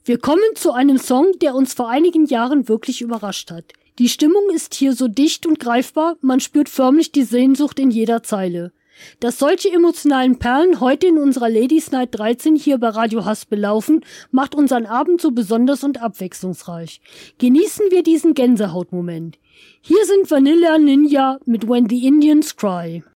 Wir kommen zu einem Song, der uns vor einigen Jahren wirklich überrascht hat. Die Stimmung ist hier so dicht und greifbar, man spürt förmlich die Sehnsucht in jeder Zeile. Dass solche emotionalen Perlen heute in unserer Ladies Night 13 hier bei Radio Haspel laufen, macht unseren Abend so besonders und abwechslungsreich. Genießen wir diesen Gänsehautmoment. Hier sind Vanilla Ninja mit When the Indians Cry.